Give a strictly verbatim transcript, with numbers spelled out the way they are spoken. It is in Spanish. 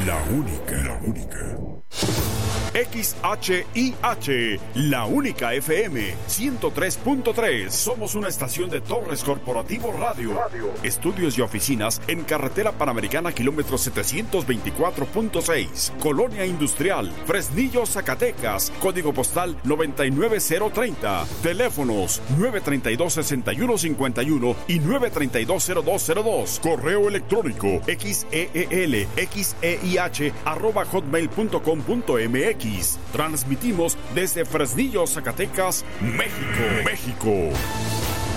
La única, la única. X H I H, la única F M, ciento tres punto tres. Somos una estación de Torres Corporativo Radio. Radio. Estudios y oficinas en Carretera Panamericana, kilómetro setecientos veinticuatro punto seis. Colonia Industrial, Fresnillo, Zacatecas. Código postal noventa y nueve cero treinta. Teléfonos nueve treinta y dos, sesenta y uno cincuenta y uno y nueve treinta y dos, cero dos cero dos. Correo electrónico xeel, xeih, arroba hotmail punto com punto mx. Transmitimos desde Fresnillo, Zacatecas, México. México.